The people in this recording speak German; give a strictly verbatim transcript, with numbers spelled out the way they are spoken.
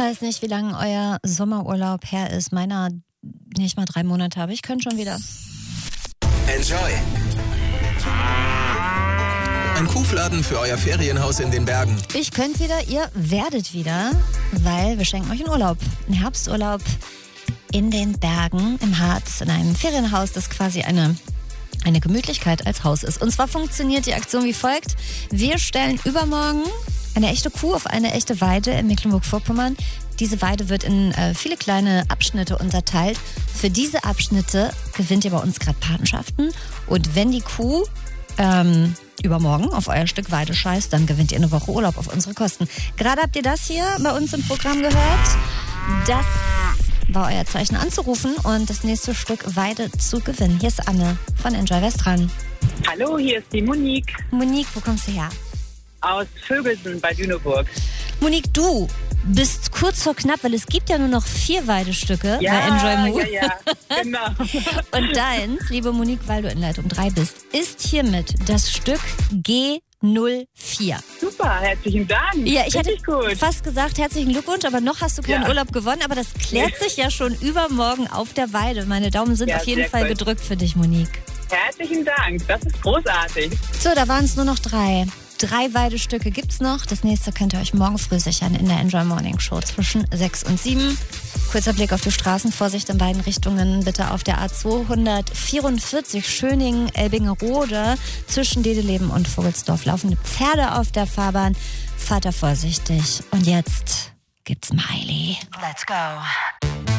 weiß nicht, wie lange euer Sommerurlaub her ist. Meiner nicht mal drei Monate habe. Ich könnte schon wieder. Enjoy. Ein Kuhfladen für euer Ferienhaus in den Bergen. Ich könnte wieder, ihr werdet wieder, weil wir schenken euch einen Urlaub. Einen Herbsturlaub in den Bergen im Harz, in einem Ferienhaus, das quasi eine, eine Gemütlichkeit als Haus ist. Und zwar funktioniert die Aktion wie folgt. Wir stellen übermorgen eine echte Kuh auf eine echte Weide in Mecklenburg-Vorpommern. Diese Weide wird in äh, viele kleine Abschnitte unterteilt. Für diese Abschnitte gewinnt ihr bei uns gerade Patenschaften. Und wenn die Kuh ähm, übermorgen auf euer Stück Weide scheißt, dann gewinnt ihr eine Woche Urlaub auf unsere Kosten. Gerade habt ihr das hier bei uns im Programm gehört. Das war euer Zeichen anzurufen und das nächste Stück Weide zu gewinnen. Hier ist Anne von Enjoy West dran. Hallo, hier ist die Monique. Monique, wo kommst du her? Aus Vögelsen bei Lüneburg. Monique, du bist kurz vor knapp, weil es gibt ja nur noch vier Weidestücke Ja, bei Enjoy Mood. ja, ja, genau. Und deins, liebe Monique, weil du in Leitung drei bist, ist hiermit das Stück G null vier. Super, herzlichen Dank. Ja, ich Richtig hätte gut. fast gesagt, herzlichen Glückwunsch, aber noch hast du keinen Ja. Urlaub gewonnen, aber das klärt sich ja schon übermorgen auf der Weide. Meine Daumen sind Ja, auf jeden sehr Fall cool. gedrückt für dich, Monique. Herzlichen Dank, das ist großartig. So, da waren es nur noch drei. Drei Weidestücke gibt's noch. Das nächste könnt ihr euch morgen früh sichern in der Enjoy Morning Show zwischen sechs und sieben. Kurzer Blick auf die Straßen. Vorsicht in beiden Richtungen. Bitte auf der A zweihundertvierundvierzig Schöningen-Elbingerode zwischen Dedeleben und Vogelsdorf. Laufende Pferde auf der Fahrbahn. Fahrt da vorsichtig. Und jetzt gibt's Miley. Let's go.